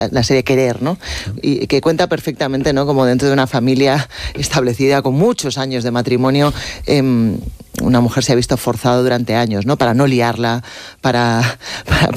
la serie Querer, ¿no? Y que cuenta perfectamente, ¿no?, como dentro de una familia establecida con muchos años de matrimonio, una mujer se ha visto forzada durante años, ¿no?, para no liarla, para